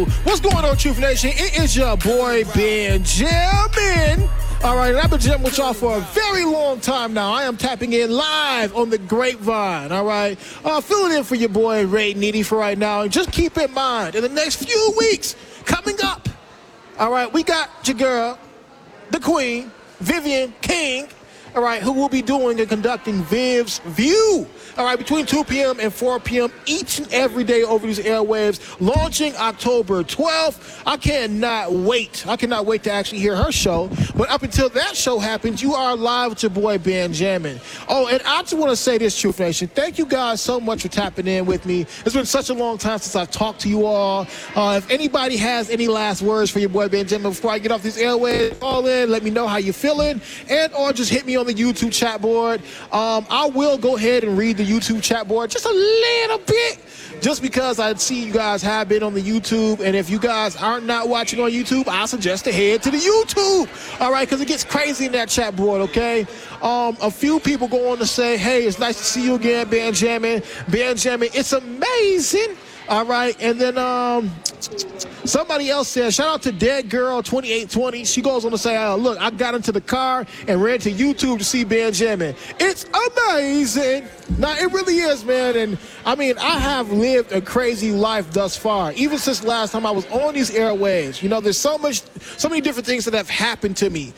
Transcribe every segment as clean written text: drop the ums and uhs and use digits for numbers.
What's going on, Truth Nation? It is your boy, Benjamin. All right, and I've been jamming with y'all for a very long time now. I am tapping in live on the Grapevine, all right? Filling in for your boy, Ray Needy, for right now. And just keep in mind, in the next few weeks coming up, all right, we got your girl, the queen, Vivian King, all right, who will be doing and conducting Viv's View, all right, between 2 p.m. and 4 p.m. each and every day over these airwaves, launching October 12th. I cannot wait. I cannot wait to actually hear her show. But up until that show happens, you are live with your boy, Benjamin. Oh, and I just want to say this, Truth Nation. Thank you guys so much for tapping in with me. It's been such a long time since I've talked to you all. If anybody has any last words for your boy, Benjamin, before I get off these airwaves, call in, let me know how you're feeling, and or just hit me on the YouTube chat board. I will go ahead and read the YouTube chat board just a little bit, just because I see you guys have been on the YouTube, and if you guys aren't not watching on YouTube, I suggest to head to the YouTube, all right, because it gets crazy in that chat board, okay? A few people go on to say, hey, it's nice to see you again, Benjamin. Benjamin, it's amazing. All right, and then somebody else says, shout out to Dead Girl 2820. She goes on to say, look, I got into the car and ran to YouTube to see Benjamin. It's amazing. Now, it really is, man. And, I mean, I have lived a crazy life thus far, even since last time I was on these airwaves. You know, there's so many different things that have happened to me.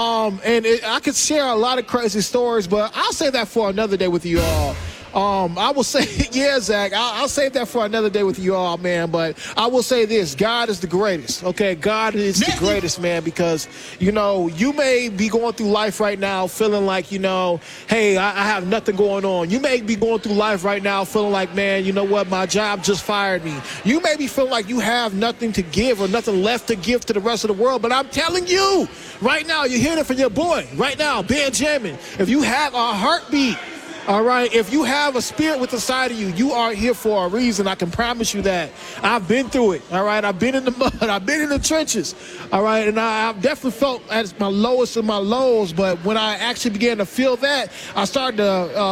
I could share a lot of crazy stories, but I'll say that for another day with you all. I will say, yeah, Zach, I'll save that for another day with you all, man. But I will say this, God is the greatest, okay? God is the greatest, man, because, you know, you may be going through life right now feeling like, you know, hey, I have nothing going on. You may be going through life right now feeling like, man, you know what, my job just fired me. You may be feeling like you have nothing to give or nothing left to give to the rest of the world. But I'm telling you, right now, you're hearing it from your boy, right now, Benjamin. If you have a heartbeat, all right, if you have a spirit with inside of you, you are here for a reason. I can promise you that. I've been through it, all right? I've been in the mud. I've been in the trenches, all right? And I've definitely felt at my lowest of my lows, but when I actually began to feel that, I started to